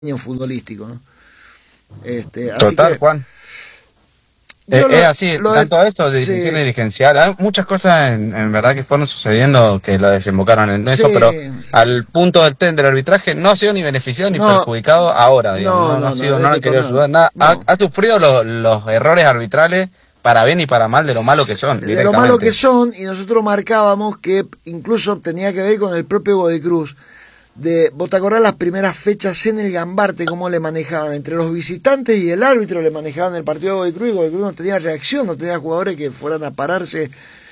futbolístico, ¿no? Así Total, que Juan. yo Es así, tanto esto de sí, distinción dirigencial. Hay muchas cosas en verdad que fueron sucediendo que lo desembocaron en eso, pero sí, al punto del arbitraje no ha sido ni beneficiado ni no, perjudicado ahora, digamos. no, No, no ha no, no, sido, de no este han querido torneo, ayudar nada. no. Ha sufrido los errores arbitrales para bien y para mal de lo malo que son, De lo malo que directamente. son, y nosotros marcábamos que incluso tenía que ver con el propio Godoy Cruz. ¿Vos te acordás las primeras fechas en el Gambarte, cómo le manejaban? Entre los visitantes y el árbitro le manejaban el partido de Godoy Cruz, y Godoy Cruz no tenía reacción, no tenía jugadores que fueran a pararse,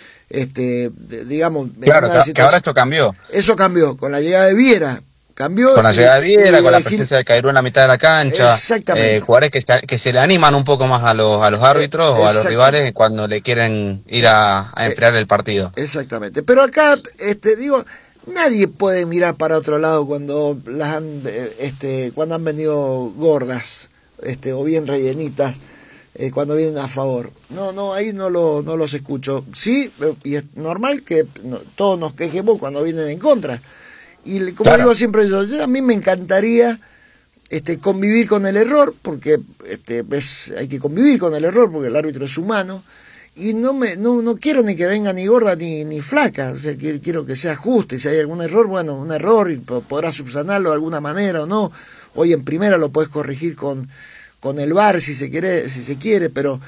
digamos, en Claro, una que ahora situación. esto cambió. Eso cambió con la llegada de Viera, cambió Con la llegada de Viera, con la presencia de Cairú en la mitad de la cancha, exactamente, jugadores que se le animan un poco más a los árbitros o a los rivales exactamente. cuando le quieren ir a Eh, enfriar el partido. Exactamente. Pero acá, digo, nadie puede mirar para otro lado cuando cuando han venido gordas, o bien rellenitas, cuando vienen a favor. No, no, ahí no los escucho. Sí, y es normal que todos nos quejemos cuando vienen en contra. Y como Claro. digo siempre a mí me encantaría convivir con el error, porque hay que convivir con el error, porque el árbitro es humano, y no quiero ni que venga ni gorda ni flaca, o sea, quiero que sea justo, y si hay algún error, bueno, un error, y podrás subsanarlo de alguna manera o no. Hoy en primera lo puedes corregir con el VAR si se quiere, pero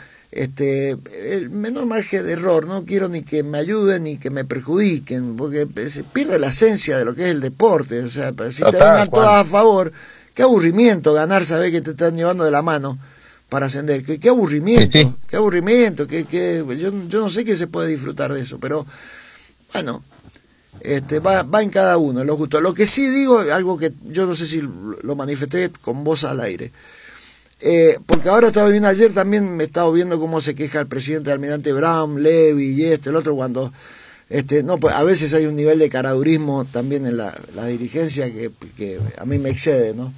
el menor margen de error, no quiero ni que me ayuden ni que me perjudiquen, porque se pierde la esencia de lo que es el deporte. O sea, si te Total, vengan todas Juan. a favor, qué aburrimiento ganar, saber que te están llevando de la mano para ascender, qué Sí, sí. aburrimiento, yo no sé qué se puede disfrutar de eso, pero bueno, va en cada uno, los gustos. Lo que sí digo, algo que yo no sé si lo manifesté con voz al aire, porque ahora estaba viendo, ayer también me estaba viendo cómo se queja el presidente de Almirante Brown, Levy y el otro, cuando no, pues a veces hay un nivel de caradurismo también en la dirigencia que a mí me excede, ¿no?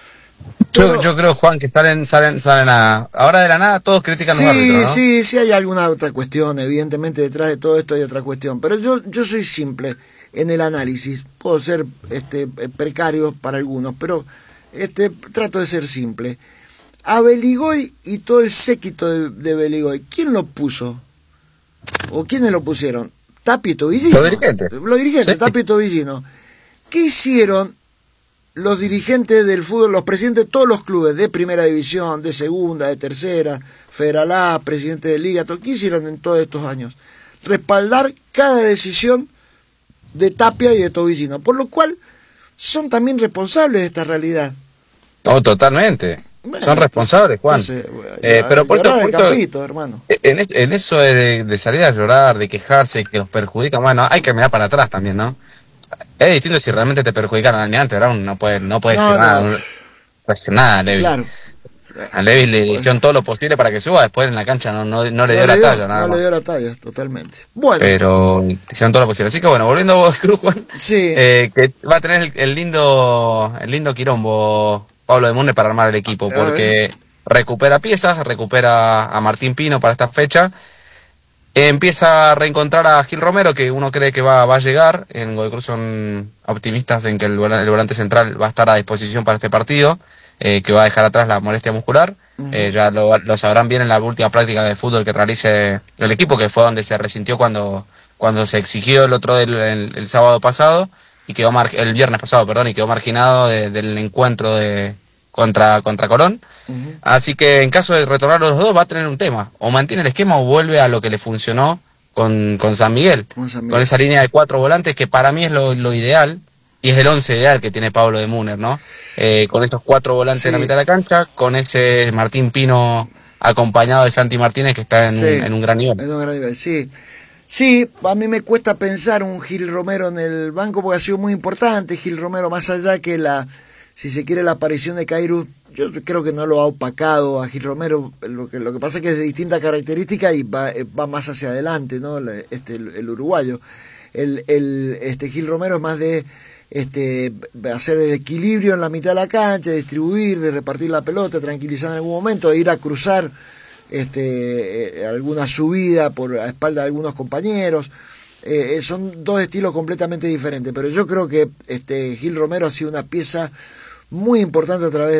Pero Yo creo, Juan, que salen ahora de la nada todos critican a los árbitros, sí, ¿no? sí hay alguna otra cuestión, evidentemente detrás de todo esto hay otra cuestión, pero yo soy simple en el análisis, puedo ser precario para algunos, pero trato de ser simple. A Beligoy y todo el séquito de Beligoy, ¿quién lo puso? ¿O quiénes lo pusieron? Tapia y Los Tobillino. dirigentes. Los dirigentes, Sí. Tapia y Tobillino. ¿Qué hicieron los dirigentes del fútbol, los presidentes de todos los clubes, de primera división, de segunda, de tercera, Federal A, presidente de Liga, qué hicieron en todos estos años? Respaldar cada decisión de Tapia y de Tobillino, por lo cual son también responsables de esta realidad. No, totalmente. Bueno, Son responsables, Juan. entonces, Pero llorar el por esto, campito, hermano. en eso de salir a llorar, de quejarse, que los perjudican, bueno, hay que mirar para atrás también, ¿no? Es distinto si realmente te perjudicaron. Almirante Brown no puede decir No, nada, no, no puede decir nada a Levi. claro. A Levi le hicieron todo lo posible para que suba, después en la cancha no le No dio le la dio, talla, nada no le más. dio la talla, totalmente. Bueno, Pero hicieron todo lo posible. Así que bueno, volviendo a Godoy Cruz, Juan, sí, que va a tener el lindo quilombo Pablo de Mune para armar el equipo, a ver, porque recupera piezas, recupera a Martín Pino para esta fecha, empieza a reencontrar a Gil Romero, que uno cree que va a llegar. En Godoy Cruz son optimistas en que el volante central va a estar a disposición para este partido, que va a dejar atrás la molestia muscular. Ya lo sabrán bien en la última práctica de fútbol que realice el equipo, que fue donde se resintió cuando se exigió el sábado pasado y quedó el viernes pasado, perdón, y quedó marginado del encuentro contra Colón. Así que en caso de retornar los dos va a tener un tema: o mantiene el esquema o vuelve a lo que le funcionó con San Miguel, con San con Miguel. esa línea de 4 volantes que para mí es lo ideal. Y es el 11 ideal que tiene Pablo de Muner, ¿no? Con estos 4 volantes en la Sí, mitad de la cancha, con ese Martín Pino acompañado de Santi Martínez, que está sí, en un gran nivel. en un gran nivel, sí. Sí, a mí me cuesta pensar un Gil Romero en el banco porque ha sido muy importante. Gil Romero, más allá que si se quiere, la aparición de Cairú, yo creo que no lo ha opacado a Gil Romero. Lo que pasa es que es de distinta característica y va más hacia adelante, ¿no? El uruguayo. Gil Romero es más de hacer el equilibrio en la mitad de la cancha, distribuir, de repartir la pelota, tranquilizar en algún momento, de ir a cruzar alguna subida a espalda de algunos compañeros. Son dos estilos completamente diferentes, pero yo creo que Gil Romero ha sido una pieza muy importante a través